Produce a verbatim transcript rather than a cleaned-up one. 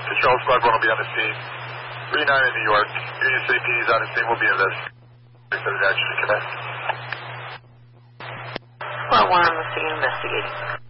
Patrol Squad one will be on the scene. three nine in New York. Union City P D is on the scene. We'll be investigating. Actually, connect. Squad one on the scene investigating.